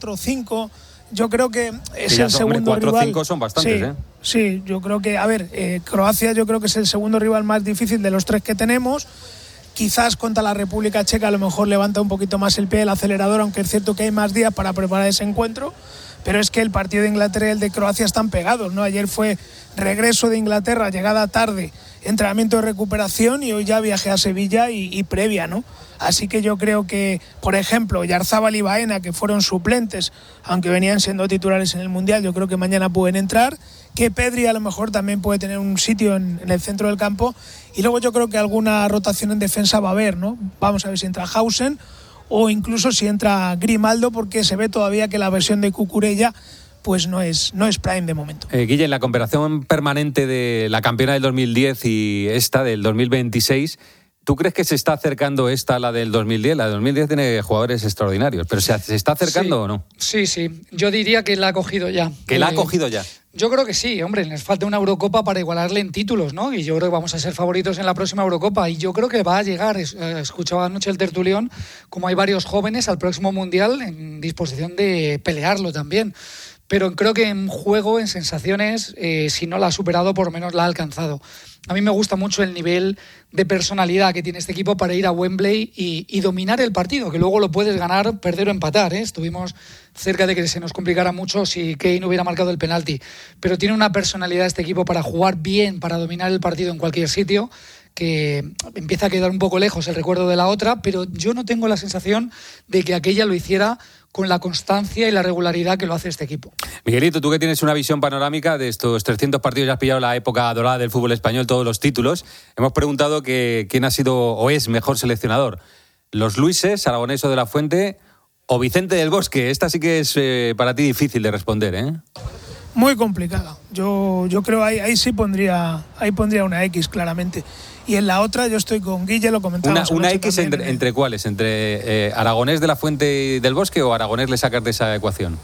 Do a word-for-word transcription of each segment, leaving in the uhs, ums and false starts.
cuatro o cinco. Yo creo que es sí, el segundo hombre, cuatro, rival. cinco son bastantes, sí, ¿eh? Sí, yo creo que, a ver, eh, Croacia yo creo que es el segundo rival más difícil de los tres que tenemos. Quizás contra la República Checa a lo mejor levanta un poquito más el pie del acelerador, aunque es cierto que hay más días para preparar ese encuentro. Pero es que el partido de Inglaterra y el de Croacia están pegados, ¿no? Ayer fue regreso de Inglaterra, llegada tarde, entrenamiento de recuperación, y hoy ya viaje a Sevilla y, y previa, ¿no? Así que yo creo que, por ejemplo, Oyarzabal y Baena, que fueron suplentes, aunque venían siendo titulares en el Mundial, yo creo que mañana pueden entrar, que Pedri a lo mejor también puede tener un sitio en, en el centro del campo, y luego yo creo que alguna rotación en defensa va a haber, ¿no? Vamos a ver si entra Hausen o incluso si entra Grimaldo, porque se ve todavía que la versión de Cucurella pues no es, no es prime de momento. Eh, Guille, en la comparación permanente de la campeona del dos mil diez y esta del dos mil veintiséis, ¿tú crees que se está acercando esta a la del dos mil diez? La del dos mil diez tiene jugadores extraordinarios, pero ¿se, se está acercando sí, o no? Sí, sí. Yo diría que la ha cogido ya. ¿Que eh, la ha cogido ya? Yo creo que sí, hombre, les falta una Eurocopa para igualarle en títulos, ¿no? Y yo creo que vamos a ser favoritos en la próxima Eurocopa, y yo creo que va a llegar. Escuchaba anoche el tertulión, como hay varios jóvenes al próximo Mundial en disposición de pelearlo también. Pero creo que en juego, en sensaciones, eh, si no la ha superado, por lo menos la ha alcanzado. A mí me gusta mucho el nivel de personalidad que tiene este equipo para ir a Wembley y, y dominar el partido, que luego lo puedes ganar, perder o empatar, ¿eh? Estuvimos cerca de que se nos complicara mucho si Kane hubiera marcado el penalti. Pero tiene una personalidad este equipo para jugar bien, para dominar el partido en cualquier sitio, que empieza a quedar un poco lejos el recuerdo de la otra, pero yo no tengo la sensación de que aquella lo hiciera con la constancia y la regularidad que lo hace este equipo. Miguelito, tú que tienes una visión panorámica de estos trescientos partidos, ya has pillado la época dorada del fútbol español, todos los títulos, hemos preguntado que quién ha sido o es mejor seleccionador, los Luises, Aragonés o de la Fuente, o Vicente del Bosque. Esta sí que es eh, para ti difícil de responder, ¿eh? Muy complicada. Yo, yo creo ahí, ahí sí pondría, ahí pondría una X claramente. Y en la otra yo estoy con Guille, lo comentábamos. Una, una X entre, entre cuáles, entre eh, Aragonés, de la Fuente y del Bosque, o Aragonés le sacas de esa ecuación.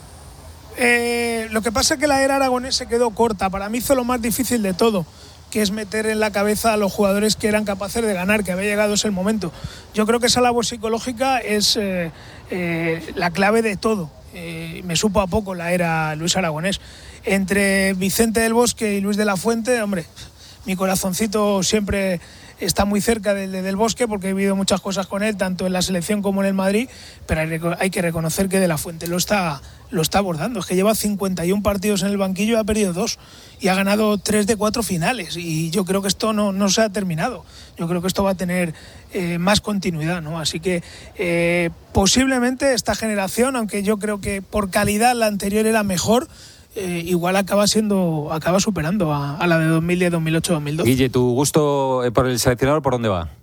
Eh, lo que pasa es que la era Aragonés se quedó corta. Para mí hizo lo más difícil de todo, que es meter en la cabeza a los jugadores que eran capaces de ganar, que había llegado ese momento. Yo creo que esa labor psicológica es eh, eh, la clave de todo. Eh, me supo a poco la era Luis Aragonés. Entre Vicente del Bosque y Luis de la Fuente, hombre, mi corazoncito siempre está muy cerca del de Del Bosque, porque he vivido muchas cosas con él, tanto en la selección como en el Madrid, pero hay, hay que reconocer que de la Fuente lo está, lo está abordando. Es que lleva cincuenta y uno partidos en el banquillo y ha perdido dos, y ha ganado tres de cuatro finales, y yo creo que esto no, no se ha terminado. Yo creo que esto va a tener eh, más continuidad, ¿no? Así que eh, posiblemente esta generación, aunque yo creo que por calidad la anterior era mejor, Eh, igual acaba siendo acaba superando a, a la de dos mil diez, dos mil ocho, dos mil doce. Guille, ¿tu gusto por el seleccionador por dónde va?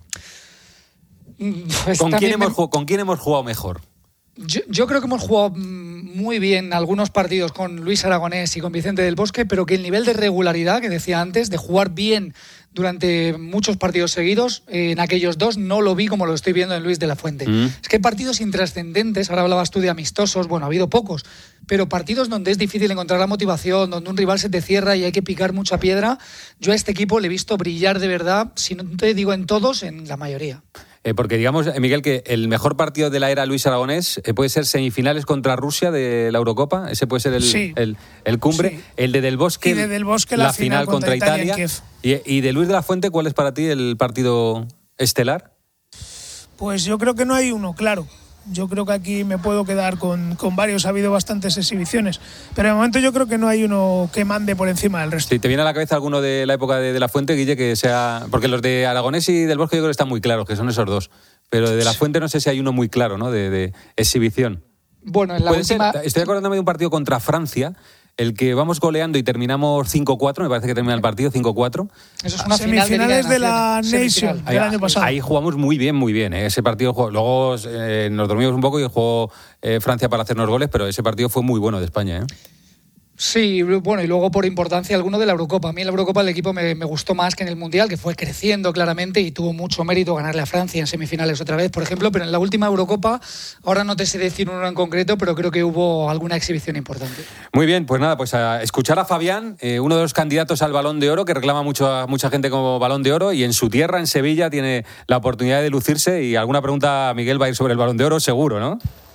Pues ¿Con, quién hemos, me... ¿Con quién hemos jugado mejor? Yo, yo creo que hemos jugado muy bien algunos partidos con Luis Aragonés y con Vicente del Bosque, pero que el nivel de regularidad que decía antes, de jugar bien durante muchos partidos seguidos, eh, en aquellos dos no lo vi como lo estoy viendo en Luis de la Fuente. Mm. Es que hay partidos intrascendentes, ahora hablabas tú de amistosos, bueno, ha habido pocos, pero partidos donde es difícil encontrar la motivación, donde un rival se te cierra y hay que picar mucha piedra, yo a este equipo le he visto brillar de verdad, si no te digo en todos, en la mayoría. Eh, porque digamos, Miguel, que el mejor partido de la era Luis Aragonés eh, puede ser semifinales contra Rusia de la Eurocopa, ese puede ser el, sí. el, el cumbre, sí. El de Del Bosque, y de Del Bosque la, la final, final contra, contra Italia, Italia y, y de Luis de la Fuente, ¿cuál es para ti el partido estelar? Pues yo creo que no hay uno, claro. Yo creo que aquí me puedo quedar con, con varios, ha habido bastantes exhibiciones, pero de momento yo creo que no hay uno que mande por encima del resto. Si te viene a la cabeza alguno de la época de, de la Fuente, Guille, que sea... Porque los de Aragonés y Del Bosque yo creo que están muy claros, que son esos dos, pero de la Fuente no sé si hay uno muy claro, ¿no? De, de exhibición. Bueno, en la última... ser, estoy acordándome de un partido contra Francia, el que vamos goleando y terminamos cinco cuatro, me parece que termina el partido cinco cuatro. Eso es una semifinales de la Nation del año pasado. Ahí jugamos muy bien, muy bien. ¿eh? Ese partido, luego eh, nos dormimos un poco y jugó eh, Francia para hacernos goles, pero ese partido fue muy bueno de España, ¿eh? Sí, bueno, y luego por importancia alguno de la Eurocopa. A mí en la Eurocopa el equipo me, me gustó más que en el Mundial, que fue creciendo claramente y tuvo mucho mérito ganarle a Francia en semifinales otra vez, por ejemplo, pero en la última Eurocopa, ahora no te sé decir uno en concreto, pero creo que hubo alguna exhibición importante. Muy bien, pues nada, pues a escuchar a Fabián, eh, uno de los candidatos al Balón de Oro, que reclama mucho a mucha gente como Balón de Oro, y en su tierra, en Sevilla, tiene la oportunidad de lucirse, y alguna pregunta a Miguel va a ir sobre el Balón de Oro, seguro, ¿no?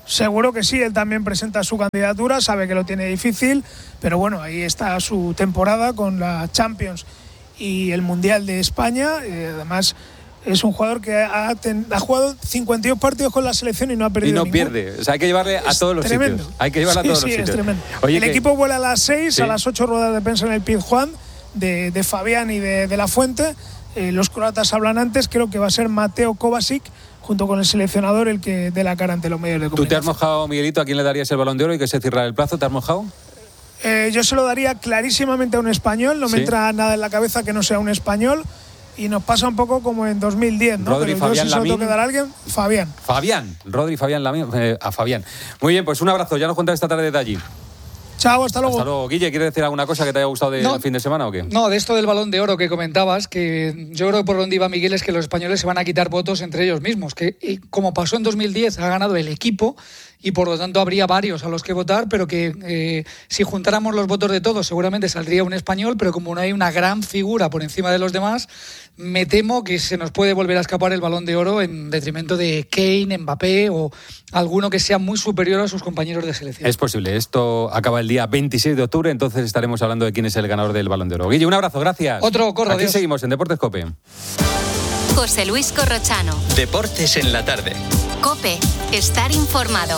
Seguro que sí, él también presenta su candidatura, sabe que lo tiene difícil, pero bueno, ahí está su temporada con la Champions y el Mundial de España. Eh, además, es un jugador que ha, ten, ha jugado cincuenta y dos partidos con la selección y no ha perdido Y no ninguno. pierde, o sea, hay que llevarle a es todos los tremendo. sitios. Hay que llevarle sí, a todos sí, los sitios. Es tremendo. Oye, el que... equipo vuela a las seis, ¿Sí? a las ocho ruedas de prensa en el Pizjuán de, de Fabián y de, de La Fuente. Eh, los croatas hablan antes, creo que va a ser Mateo Kovacic, junto con el seleccionador, el que dé la cara ante los medios de comunicación. ¿Tú te has mojado, Miguelito? ¿A quién le darías el Balón de Oro y que se cierra el plazo? ¿Te has mojado? Eh, yo se lo daría clarísimamente a un español, no me ¿Sí? entra nada en la cabeza que no sea un español, y nos pasa un poco como en dos mil diez, ¿no? Rodri, Pero Fabián, yo si se lo tengo Lamine. que dar a alguien, Fabián. Fabián, Rodri, Fabián, Lamine, eh, a Fabián. Muy bien, pues un abrazo, ya nos cuentas esta tarde de allí. Chao, hasta luego. Hasta luego. Guille, ¿quieres decir alguna cosa que te haya gustado del No. fin de semana o qué? No, de esto del Balón de Oro que comentabas, que yo creo que por donde iba Miguel es que los españoles se van a quitar votos entre ellos mismos, que y como pasó en dos mil diez ha ganado el equipo y por lo tanto habría varios a los que votar, pero que eh, si juntáramos los votos de todos seguramente saldría un español, pero como no hay una gran figura por encima de los demás, me temo que se nos puede volver a escapar el Balón de Oro en detrimento de Kane, Mbappé o alguno que sea muy superior a sus compañeros de selección. Es posible, esto acaba el día veintiséis de octubre, entonces estaremos hablando de quién es el ganador del Balón de Oro. Guille, un abrazo, gracias. Otro, corro, Aquí adiós. seguimos en Deportes COPE. José Luis Corrochano. Deportes en la tarde. COPE. Estar informado.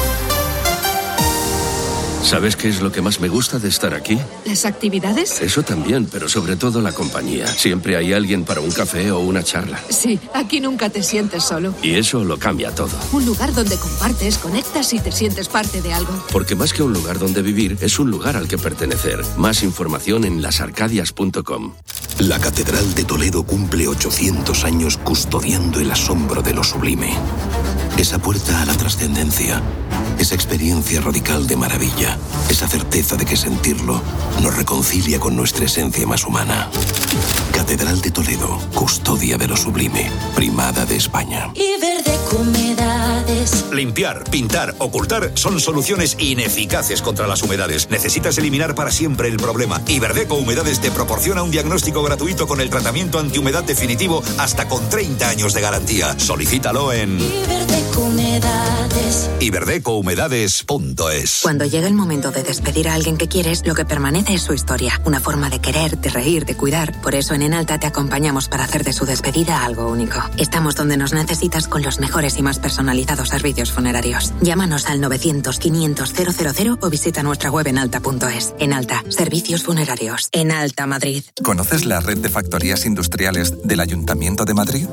¿Sabes qué es lo que más me gusta de estar aquí? ¿Las actividades? Eso también, pero sobre todo la compañía. Siempre hay alguien para un café o una charla. Sí, aquí nunca te sientes solo. Y eso lo cambia todo. Un lugar donde compartes, conectas y te sientes parte de algo. Porque más que un lugar donde vivir, es un lugar al que pertenecer. Más información en las arcadias punto com. La Catedral de Toledo cumple ochocientos años custodiando el asombro de lo sublime. Esa puerta a la trascendencia, esa experiencia radical de maravilla, esa certeza de que sentirlo nos reconcilia con nuestra esencia más humana. Catedral de Toledo, custodia de lo sublime, primada de España. Iberdeco Humedades. Limpiar, pintar, ocultar son soluciones ineficaces contra las humedades. Necesitas eliminar para siempre el problema. Iberdeco Humedades te proporciona un diagnóstico gratuito con el tratamiento antihumedad definitivo hasta con treinta años de garantía. Solicítalo en Iberdeco Humedades. iberdeco humedades punto es. Cuando llega el momento de despedir a alguien que quieres, lo que permanece es su historia. Una forma de querer, de reír, de cuidar. Por eso en Enalta te acompañamos para hacer de su despedida algo único. Estamos donde nos necesitas con los mejores y más personalizados servicios funerarios. Llámanos al novecientos, quinientos, cero cero cero o visita nuestra web enalta punto es. Enalta, servicios funerarios. Enalta Madrid. ¿Conoces la red de factorías industriales del Ayuntamiento de Madrid?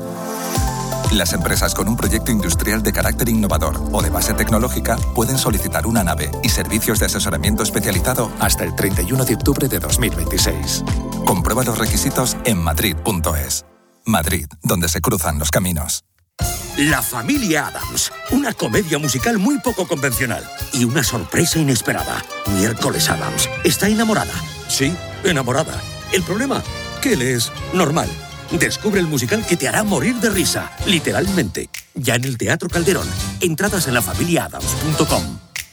Las empresas con un proyecto industrial de carácter innovador o de base tecnológica pueden solicitar una nave y servicios de asesoramiento especializado hasta el treinta y uno de octubre de dos mil veintiséis. Comprueba los requisitos en madrid punto es. Madrid, donde se cruzan los caminos. La familia Addams, una comedia musical muy poco convencional y una sorpresa inesperada. Miércoles Addams está enamorada. Sí, enamorada. El problema, que él es normal. Descubre el musical que te hará morir de risa, literalmente. Ya en el Teatro Calderón. Entradas en la familia adams punto com.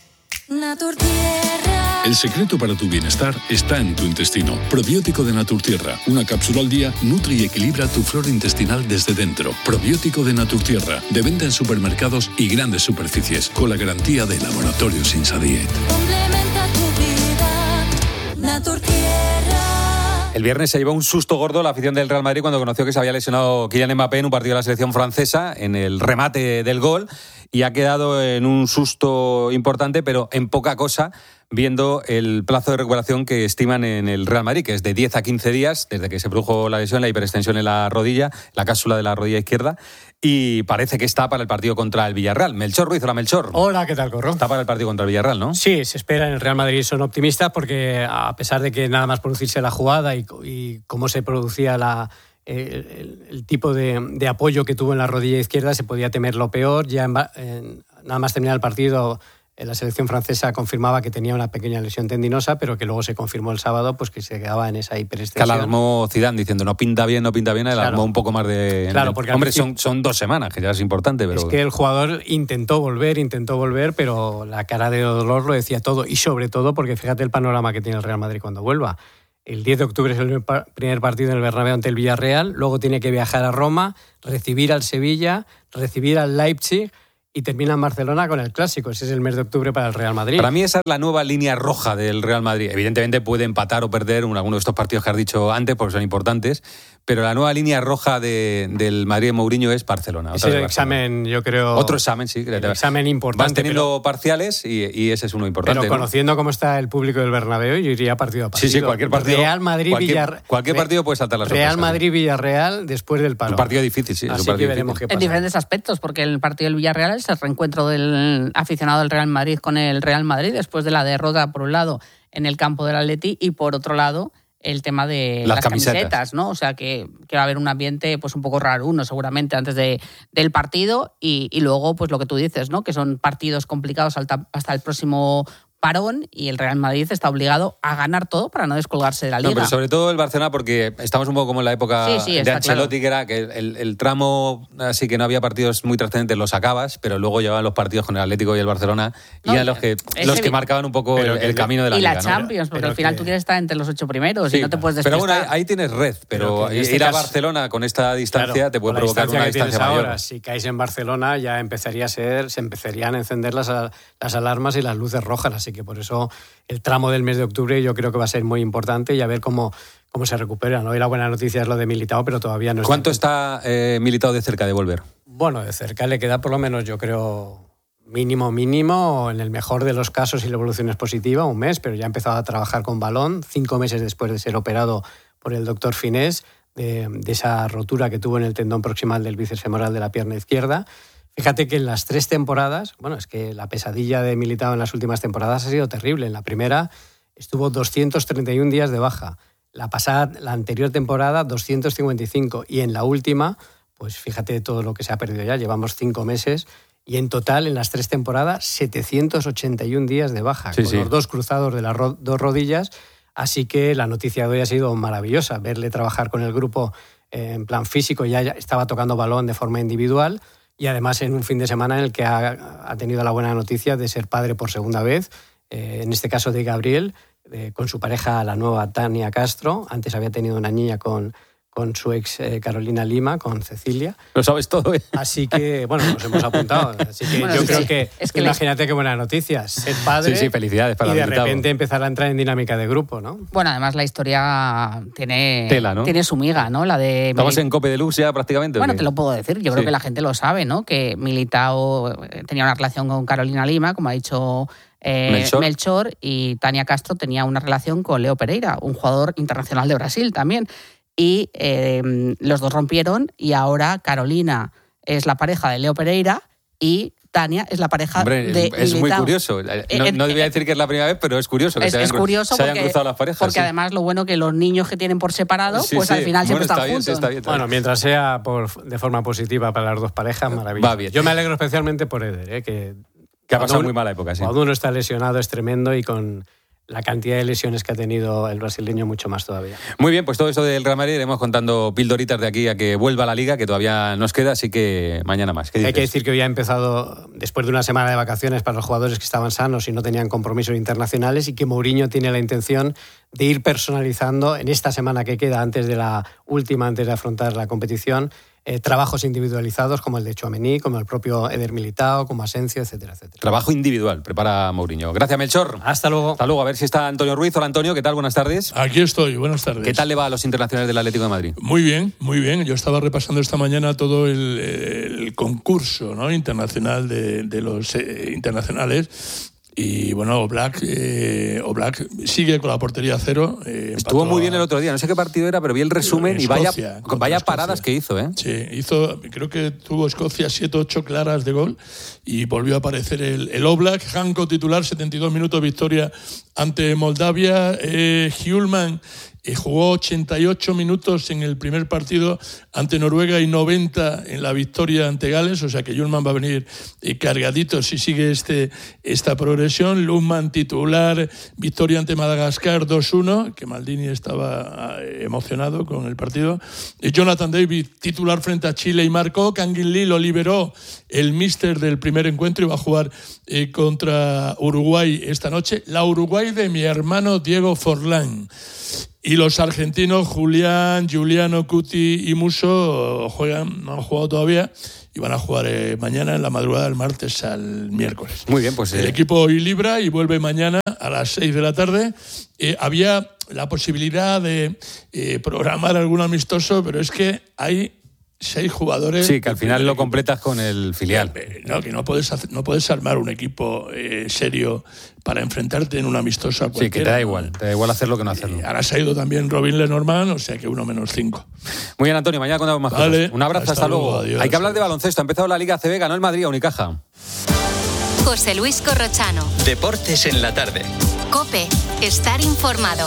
Naturtierra. El secreto para tu bienestar está en tu intestino. Probiótico de Naturtierra. Una cápsula al día nutre y equilibra tu flora intestinal desde dentro. Probiótico de Naturtierra. De venta en supermercados y grandes superficies. Con la garantía de Laboratorios Insadiet. Complementa tu vida. Naturtierra. El viernes se llevó un susto gordo la afición del Real Madrid cuando conoció que se había lesionado Kylian Mbappé en un partido de la selección francesa en el remate del gol y ha quedado en un susto importante, pero en poca cosa, viendo el plazo de recuperación que estiman en el Real Madrid, que es de diez a quince días desde que se produjo la lesión, la hiperextensión en la rodilla, la cápsula de la rodilla izquierda, y parece que está para el partido contra el Villarreal. Melchor Ruiz, hola Melchor. Hola, ¿qué tal, Corro? Está para el partido contra el Villarreal, ¿no? Sí, se espera. En el Real Madrid son optimistas porque a pesar de que nada más producirse la jugada y, y cómo se producía la, el, el, el tipo de, de apoyo que tuvo en la rodilla izquierda, se podía temer lo peor. Ya en, en, nada más terminar el partido, la selección francesa confirmaba que tenía una pequeña lesión tendinosa, pero que luego se confirmó el sábado pues que se quedaba en esa hiperextensión. Que alarmó Zidane diciendo no pinta bien, no pinta bien, alarmó claro. un poco más de... Claro, porque Hombre, son, son dos semanas, que ya es importante, pero... Es que el jugador intentó volver, intentó volver, pero la cara de dolor lo decía todo, y sobre todo porque fíjate el panorama que tiene el Real Madrid cuando vuelva. El diez de octubre es el primer partido en el Bernabéu ante el Villarreal, luego tiene que viajar a Roma, recibir al Sevilla, recibir al Leipzig, y termina en Barcelona con el Clásico. Ese es el mes de octubre para el Real Madrid. Para mí esa es la nueva línea roja del Real Madrid. Evidentemente puede empatar o perder en alguno de estos partidos que has dicho antes porque son importantes, pero la nueva línea roja de, del Madrid de Mourinho es Barcelona. Ese es el examen, yo creo... Otro examen, sí. El examen importante. Van teniendo pero, parciales y, y ese es uno importante. Pero conociendo, ¿no?, cómo está el público del Bernabéu, yo iría partido a partido. Sí, sí, cualquier partido. Real Madrid, cualquier, Villarreal. Cualquier partido puede saltar la sorpresa. Real Madrid-Villarreal después del palo. Un partido difícil, sí. Así un partido que veremos difícil. qué pasa. En diferentes aspectos, porque el partido del Villarreal es el reencuentro del aficionado del Real Madrid con el Real Madrid después de la derrota, por un lado, en el campo del Atleti, y por otro lado, el tema de las, las camisetas. camisetas, ¿no? O sea, que, que va a haber un ambiente pues un poco raro, uno seguramente antes de, del partido y, y luego, pues lo que tú dices, ¿no? Que son partidos complicados hasta, hasta el próximo parón y el Real Madrid está obligado a ganar todo para no descolgarse de la Liga. No, pero sobre todo el Barcelona, porque estamos un poco como en la época sí, sí, de Ancelotti, claro. que era que el, el tramo así que no había partidos muy trascendentes, los sacabas, pero luego llevaban los partidos con el Atlético y el Barcelona y no, eran los que, los que marcaban un poco el, el, el camino de la y Liga. Y la Champions, ¿no? porque al final que... tú quieres estar entre los ocho primeros sí, y no te puedes despistar. Pero bueno, ahí, ahí tienes red, pero, pero este ir caso, a Barcelona con esta distancia claro, te puede provocar una distancia mayor. Ahora, si caes en Barcelona ya empezaría a ser, se empezarían a encender las, las alarmas y las luces rojas, así que por eso el tramo del mes de octubre yo creo que va a ser muy importante y a ver cómo, cómo se recupera, ¿no? Y la buena noticia es lo de Militao, pero todavía no está. ¿Cuánto está eh, Militao de cerca de volver? Bueno, de cerca le queda por lo menos, yo creo, mínimo, mínimo, en el mejor de los casos, si la evolución es positiva, un mes, pero ya ha empezado a trabajar con balón, cinco meses después de ser operado por el doctor Finés, de, de esa rotura que tuvo en el tendón proximal del bíceps femoral de la pierna izquierda. Fíjate que en las tres temporadas, bueno, es que la pesadilla de Militao en las últimas temporadas ha sido terrible. En la primera estuvo doscientos treinta y un días de baja. La pasada, la anterior temporada, doscientos cincuenta y cinco. Y en la última, pues fíjate todo lo que se ha perdido ya. Llevamos cinco meses y en total, en las tres temporadas, setecientos ochenta y un días de baja. Sí, con sí. los dos cruzados de las ro- dos rodillas. Así que la noticia de hoy ha sido maravillosa. Verle trabajar con el grupo eh, en plan físico. Ya estaba tocando balón de forma individual. Y además en un fin de semana en el que ha, ha tenido la buena noticia de ser padre por segunda vez, eh, en este caso de Gabriel, eh, con su pareja, la nueva Tania Castro. Antes había tenido una niña con, con su ex eh, Carolina Lima, con Cecilia. Lo sabes todo, ¿eh? Así que, bueno, nos hemos apuntado. Así que bueno, yo sí, creo sí. que, es que imagínate les... qué buena noticia, ser padre sí, sí, felicidades para y de Militao. repente empezar a entrar en dinámica de grupo, ¿no? Bueno, además la historia tiene, Tela, ¿no? tiene su miga, ¿no? La de Estamos en Cope Deluxe ya prácticamente. Bueno, te lo puedo decir. Yo sí. creo que la gente lo sabe, ¿no? Que Militao tenía una relación con Carolina Lima, como ha dicho eh, Melchor. Melchor, y Tania Castro tenía una relación con Leo Pereira, un jugador internacional de Brasil también. Y eh, los dos rompieron y ahora Carolina es la pareja de Leo Pereira y Tania es la pareja Hombre, de es Militao. muy curioso. No, Eh, no eh, debía decir que es la primera vez, pero es curioso que es, se hayan, es curioso se hayan porque, cruzado las parejas. porque sí. además lo bueno que los niños que tienen por separado, Sí, pues sí. al final Bueno, siempre está están bien, juntos. sí, está bien, está Bueno, bien. mientras sea por, de forma positiva para las dos parejas, maravilloso. Va bien. Yo me alegro especialmente por Eder, ¿eh? que, Que ha pasado uno, muy mala época, sí. Cuando uno está lesionado es tremendo y con la cantidad de lesiones que ha tenido el brasileño mucho más todavía. Muy bien, pues todo eso del Real Madrid iremos contando pildoritas de aquí a que vuelva a la Liga, que todavía nos queda, así que mañana más. ¿Qué dices? Hay que decir que hoy ha empezado, después de una semana de vacaciones para los jugadores que estaban sanos y no tenían compromisos internacionales, y que Mourinho tiene la intención de ir personalizando en esta semana que queda antes de la última, antes de afrontar la competición, eh, trabajos individualizados como el de Tchouaméni, como el propio Eder Militao, como Asensio, etcétera, etcétera. Trabajo individual, prepara Mourinho. Gracias, Melchor. Hasta luego. Hasta luego. A ver si está Antonio Ruiz. Hola, Antonio. ¿Qué tal? Buenas tardes. Aquí estoy. Buenas tardes. ¿Qué tal le va a los internacionales del Atlético de Madrid? Muy bien, muy bien. Yo estaba repasando esta mañana todo el, el concurso, ¿no?, internacional de, de los eh, internacionales. Y bueno, Oblak, eh, Oblak sigue con la portería cero. Eh, Estuvo muy bien el otro día. No sé qué partido era, pero vi el resumen y vaya, Escocia, vaya Escocia. paradas que hizo, ¿eh? Sí, hizo, creo que tuvo Escocia siete ocho claras de gol y volvió a aparecer el, el Oblak. Hanko titular, setenta y dos minutos, victoria ante Moldavia. Eh, Hjulman eh, jugó ochenta y ocho minutos en el primer partido ante Noruega y noventa en la victoria ante Gales, o sea que Hjulman va a venir eh, cargadito si sigue este, esta progresión. Lundman titular, victoria ante Madagascar dos uno, que Maldini estaba eh, emocionado con el partido. Eh, Jonathan David titular frente a Chile y marcó. Kangin Lee lo liberó el míster del primer encuentro y va a jugar eh, contra Uruguay esta noche. La Uruguay de mi hermano Diego Forlán. Y los argentinos, Julián, Giuliano, Cuti y Musso, juegan, no han jugado todavía. y van a jugar eh, mañana en la madrugada del martes al miércoles. Muy bien, pues... El eh... equipo hoy libra y vuelve mañana a las seis de la tarde. Eh, había la posibilidad de eh, programar algún amistoso, pero es que hay seis jugadores... Sí, que al final lo completas con el filial. No, que no puedes, hacer, no puedes armar un equipo eh, serio para enfrentarte en un amistoso a cualquiera. Sí, que te da igual, te da igual hacerlo que no hacerlo. Eh, ahora se ha ido también Robin Lenormand, o sea que uno menos cinco. Muy bien, Antonio, mañana contamos más vale, cosas. Un abrazo, hasta, hasta luego. luego. Adiós, Hay que hablar de baloncesto. Ha empezado la Liga A C B, ganó el Madrid a Unicaja. José Luis Corrochano. Deportes en la tarde. COPE, estar informado.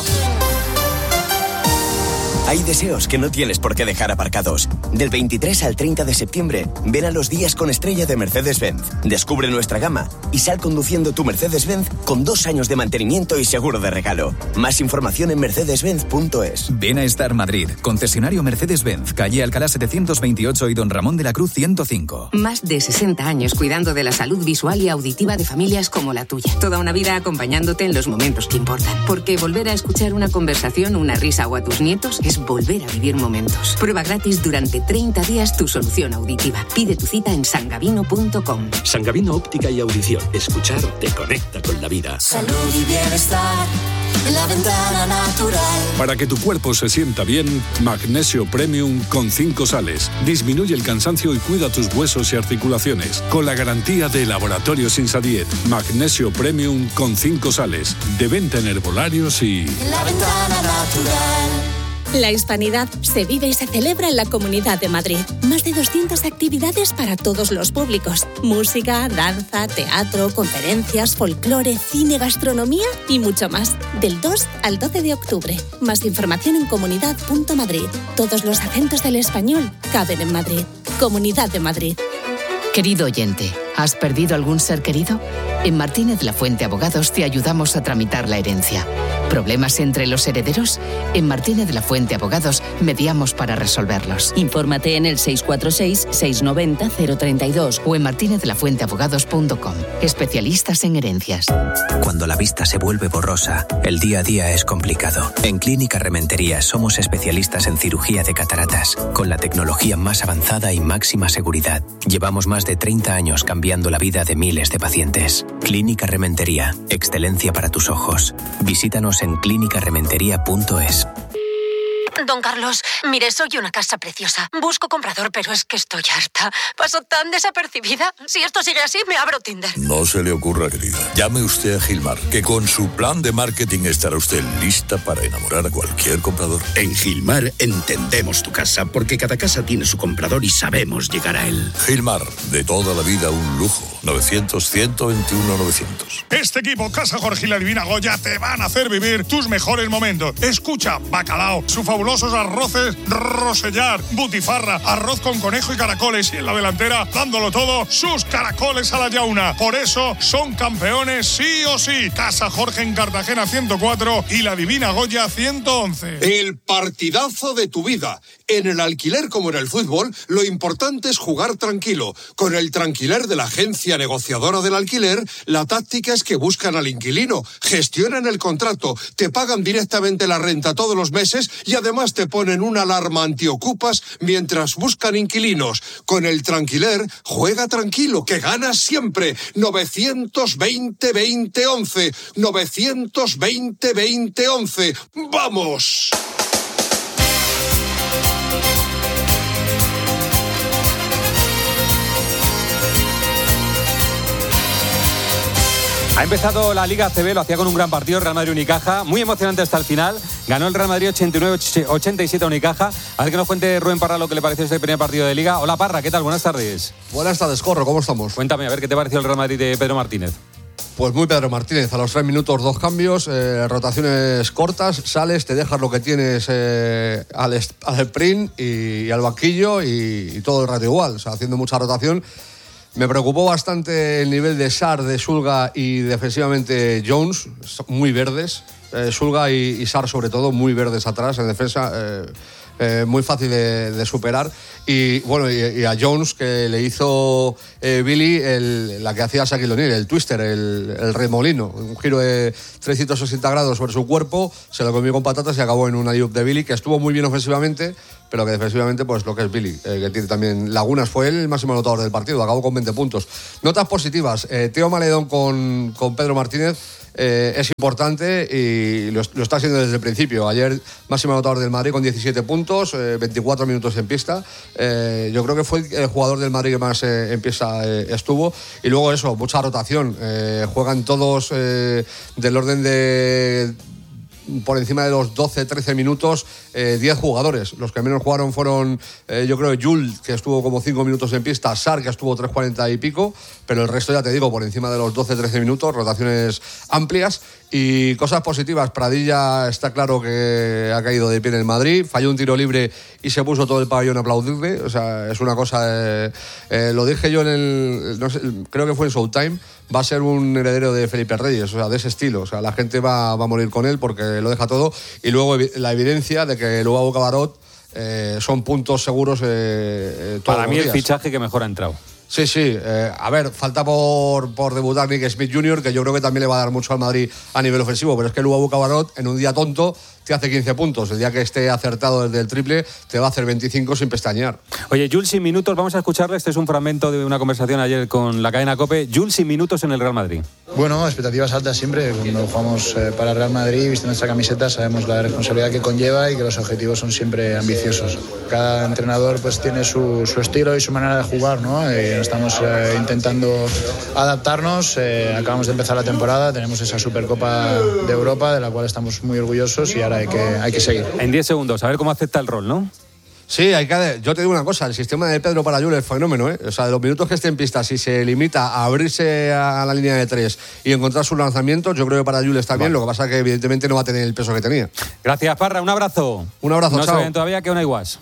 Hay deseos que no tienes por qué dejar aparcados. Del veintitrés al treinta de septiembre, ven a los días con estrella de Mercedes-Benz. Descubre nuestra gama y sal conduciendo tu Mercedes-Benz con dos años de mantenimiento y seguro de regalo. Más información en mercedes benz punto es. Ven a Star Madrid, concesionario Mercedes-Benz, calle Alcalá setecientos veintiocho y Don Ramón de la Cruz ciento cinco. Más de sesenta años cuidando de la salud visual y auditiva de familias como la tuya. Toda una vida acompañándote en los momentos que importan. Porque volver a escuchar una conversación, una risa o a tus nietos es volver a vivir momentos. Prueba gratis durante treinta días tu solución auditiva. Pide tu cita en sangavino punto com. Sangavino Óptica y Audición. Escuchar te conecta con la vida. Salud y bienestar en la ventana natural. Para que tu cuerpo se sienta bien, Magnesio Premium con cinco sales. Disminuye el cansancio y cuida tus huesos y articulaciones. Con la garantía de Laboratorios Insadiet. Magnesio Premium con cinco sales. De venta en herbolarios y... En la ventana natural. La hispanidad se vive y se celebra en la Comunidad de Madrid. Más de doscientas actividades para todos los públicos. Música, danza, teatro, conferencias, folclore, cine, gastronomía y mucho más. Del dos al doce de octubre. Más información en comunidad punto madrid. Todos los acentos del español caben en Madrid. Comunidad de Madrid. Querido oyente, ¿has perdido algún ser querido? En Martínez La Fuente Abogados te ayudamos a tramitar la herencia. ¿Problemas entre los herederos? En Martínez La Fuente Abogados mediamos para resolverlos. Infórmate en el seis cuatro seis, seis nueve cero, cero tres dos o en martínez la fuente abogados punto com. Especialistas en herencias. Cuando la vista se vuelve borrosa, el día a día es complicado. En Clínica Rementería somos especialistas en cirugía de cataratas, con la tecnología más avanzada y máxima seguridad. Llevamos más de treinta años cambiando la vida de miles de pacientes. Clínica Rementería, excelencia para tus ojos. Visítanos en clínica rementería punto es. Don Carlos, mire, soy una casa preciosa. Busco comprador, pero es que estoy harta. Paso tan desapercibida. Si esto sigue así, me abro Tinder. No se le ocurra, querida. Llame usted a Gilmar, que con su plan de marketing estará usted lista para enamorar a cualquier comprador. En Gilmar entendemos tu casa, porque cada casa tiene su comprador y sabemos llegar a él. Gilmar, de toda la vida un lujo. novecientos, ciento veintiuno, novecientos. Este equipo, Casa Jorge y la Divina Goya, te van a hacer vivir tus mejores momentos. Escucha, bacalao, su fabulosos arroces Rosellar, butifarra, arroz con conejo y caracoles, y en la delantera, dándolo todo, sus caracoles a la yauna. Por eso son campeones sí o sí. Casa Jorge en Cartagena ciento cuatro y la Divina Goya ciento once. El partidazo de tu vida. En el alquiler como en el fútbol, lo importante es jugar tranquilo. Con el Tranquiler de la agencia negociadora del alquiler, la táctica es que buscan al inquilino, gestionan el contrato, te pagan directamente la renta todos los meses y además te ponen una alarma antiocupas mientras buscan inquilinos. Con el Tranquiler, juega tranquilo, que ganas siempre. novecientos veinte, veinte, once. novecientos veinte, veinte, once. ¡Vamos! Ha empezado la Liga A C B, lo hacía con un gran partido, Real Madrid Unicaja, muy emocionante hasta el final. Ganó el Real Madrid ochenta y nueve a ochenta y siete a Unicaja. A ver que nos cuente Rubén Parra lo que le pareció este primer partido de Liga. Hola Parra, ¿qué tal? Buenas tardes. Buenas tardes, Corro, ¿cómo estamos? Cuéntame, a ver qué te pareció el Real Madrid de Pedro Martínez. Pues muy Pedro Martínez, a los tres minutos dos cambios, eh, rotaciones cortas, sales, te dejas lo que tienes eh, al, est- al sprint y, y al banquillo y, y todo el rato igual, o sea, haciendo mucha rotación. Me preocupó bastante el nivel de Sarr, de Sulga y defensivamente Jones, muy verdes. Eh, Sulga y, y Sarr sobre todo, muy verdes atrás en defensa. Eh, eh, muy fácil de, de superar. Y bueno, y, y a Jones, que le hizo eh, Billy el, la que hacía Shaquille O'Neal, el twister, el, el remolino, un giro de trescientos sesenta grados sobre su cuerpo, se lo comió con patatas y acabó en un alley-oop de Billy, que estuvo muy bien ofensivamente, pero que defensivamente, pues lo que es Billy, eh, que tiene también lagunas. Fue él el máximo anotador del partido, acabó con veinte puntos. Notas positivas, eh, Teo Maledón con, con Pedro Martínez. Eh, es importante y lo, lo está haciendo desde el principio. Ayer máximo anotador del Madrid con diecisiete puntos, eh, veinticuatro minutos en pista. Eh, yo creo que fue el jugador del Madrid que más eh, en pista eh, estuvo. Y luego eso, mucha rotación. Eh, juegan todos eh, del orden de... por encima de los doce trece minutos, eh, diez jugadores. Los que menos jugaron fueron, eh, yo creo, Jules, que estuvo como cinco minutos en pista, Sar, que estuvo tres cuarenta y pico, pero el resto, ya te digo, por encima de los doce trece minutos, rotaciones amplias. Y cosas positivas, Pradilla está claro que ha caído de pie en el Madrid, falló un tiro libre y se puso todo el pabellón a aplaudirle. O sea, es una cosa... Eh, eh, lo dije yo en el... No sé, creo que fue en Showtime, va a ser un heredero de Felipe Reyes, o sea, de ese estilo. O sea, la gente va, va a morir con él porque lo deja todo. Y luego la evidencia de que Luau Cabarrot eh, son puntos seguros eh, todos Para mí los el días. fichaje que mejor ha entrado. Sí, sí. Eh, a ver, falta por, por debutar Nick Smith junior, que yo creo que también le va a dar mucho al Madrid a nivel ofensivo, pero es que Luau Cabarrot en un día tonto te hace quince puntos. El día que esté acertado desde el triple te va a hacer veinticinco sin pestañear. Oye, Jules sin minutos, vamos a escucharle. Este es un fragmento de una conversación ayer con la cadena COPE. Jules sin minutos en el Real Madrid. Bueno, expectativas altas siempre. Cuando jugamos eh, para Real Madrid, viste nuestra camiseta, sabemos la responsabilidad que conlleva y que los objetivos son siempre ambiciosos. Cada entrenador pues tiene su, su estilo y su manera de jugar, ¿no? Eh, estamos eh, intentando adaptarnos. Eh, acabamos de empezar la temporada, tenemos esa Supercopa de Europa, de la cual estamos muy orgullosos y ahora hay que, hay que seguir. En diez segundos, a ver cómo acepta el rol, ¿no? Sí, hay que, yo te digo una cosa, el sistema de Pedro Parayul es fenómeno, ¿eh? O sea, de los minutos que esté en pista, si se limita a abrirse a la línea de tres y encontrar sus lanzamientos, yo creo que Parayul está bien, vale. Lo que pasa es que evidentemente no va a tener el peso que tenía. Gracias, Parra, un abrazo. Un abrazo, no chao. No se ven todavía que una iguas.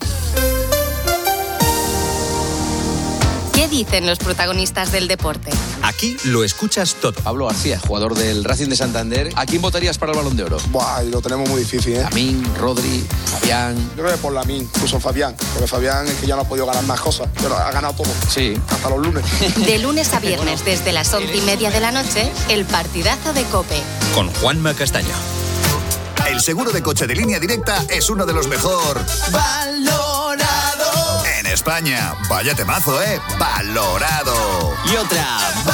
¿Qué dicen los protagonistas del deporte? Aquí lo escuchas todo. Pablo García, jugador del Racing de Santander. ¿A quién votarías para el Balón de Oro? Buah, lo tenemos muy difícil, ¿eh? Lamín, Rodri, Fabián. Yo creo que por Lamín, incluso Fabián. Porque Fabián es que ya no ha podido ganar más cosas, pero ha ganado todo. Sí. Hasta los lunes. De lunes a viernes, desde las once y media de la noche, el partidazo de COPE. Con Juanma Castaño. El seguro de coche de Línea Directa es uno de los mejor valorado en España. Vaya temazo, ¿eh? Valorado. Y otra.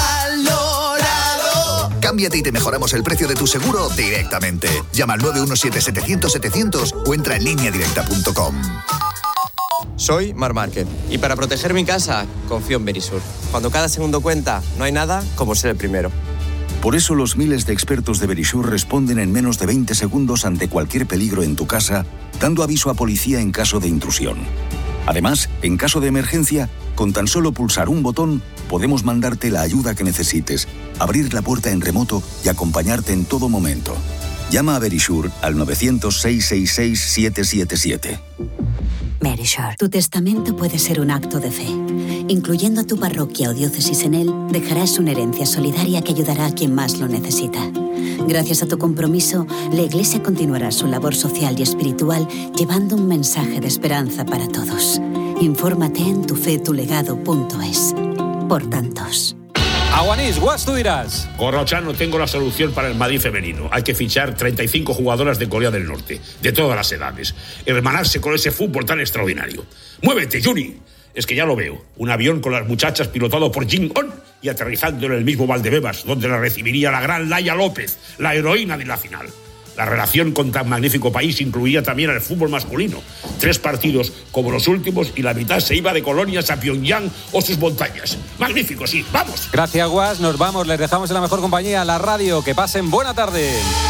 Valorado. Cámbiate y te mejoramos el precio de tu seguro directamente. Llama al nueve uno siete setecientos setecientos o entra en línea directa punto com. Soy Marc Márquez y para proteger mi casa confío en Verisur. Cuando cada segundo cuenta, no hay nada como ser el primero. Por eso los miles de expertos de Verisur responden en menos de veinte segundos ante cualquier peligro en tu casa, dando aviso a policía en caso de intrusión. Además, en caso de emergencia, con tan solo pulsar un botón, podemos mandarte la ayuda que necesites, abrir la puerta en remoto y acompañarte en todo momento. Llama a Verisur al nueve cero cero, seis seis seis, siete siete siete. Verisur. Tu testamento puede ser un acto de fe. Incluyendo tu parroquia o diócesis en él, dejarás una herencia solidaria que ayudará a quien más lo necesita. Gracias a tu compromiso, la Iglesia continuará su labor social y espiritual llevando un mensaje de esperanza para todos. Infórmate en tufetulegado punto es. Por tantos. Aguanís, Guas, tú dirás. Corrochano, tengo la solución para el Madrid femenino. Hay que fichar treinta y cinco jugadoras de Corea del Norte, de todas las edades. Hermanarse con ese fútbol tan extraordinario. ¡Muévete, Juni! Es que ya lo veo. Un avión con las muchachas pilotado por Jin On y aterrizando en el mismo Valdebebas, donde la recibiría la gran Laia López, la heroína de la final. La relación con tan magnífico país incluía también al fútbol masculino. Tres partidos como los últimos y la mitad se iba de colonias a Pyongyang o sus montañas. Magnífico, sí, vamos. Gracias, Guas. Nos vamos, les dejamos en la mejor compañía, la radio. Que pasen buena tarde.